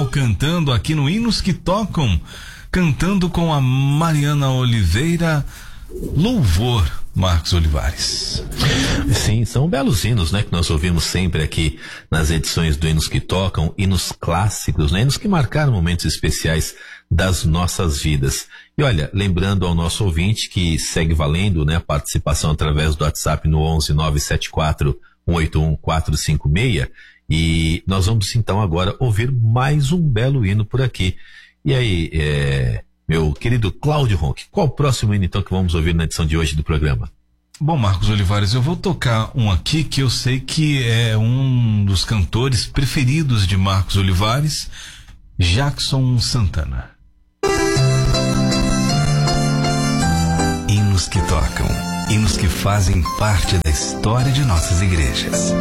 cantando aqui no Hinos que Tocam, cantando com a Mariana Oliveira, Louvor, Marcos Olivares. Sim, são belos hinos, né, que nós ouvimos sempre aqui nas edições do Hinos que Tocam, hinos clássicos, né, hinos que marcaram momentos especiais das nossas vidas. E olha, lembrando ao nosso ouvinte que segue valendo, né, a participação através do WhatsApp no 11-974-181-456, e nós vamos então agora ouvir mais um belo hino por aqui. E aí, meu querido Cláudio Ronck, qual o próximo hino então que vamos ouvir na edição de hoje do programa? Bom, Marcos Olivares, eu vou tocar um aqui que eu sei que é um dos cantores preferidos de Marcos Olivares, Jackson Santana. Hinos que tocam, hinos que fazem parte da história de nossas igrejas.